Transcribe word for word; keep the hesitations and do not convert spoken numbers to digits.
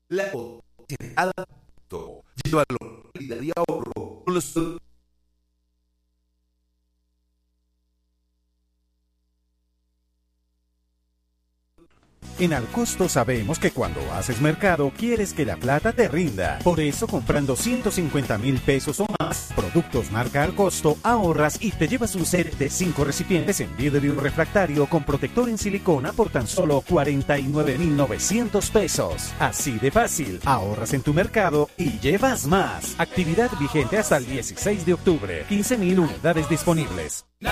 La potencia lleva la calidad y ahorro con los En Alcosto sabemos que cuando haces mercado quieres que la plata te rinda. Por eso, comprando ciento cincuenta mil pesos o más, productos marca Alcosto, ahorras y te llevas un set de cinco recipientes en vidrio refractario con protector en silicona por tan solo cuarenta y nueve mil novecientos pesos. Así de fácil, ahorras en tu mercado y llevas más. Actividad vigente hasta el dieciséis de octubre. quince mil unidades disponibles.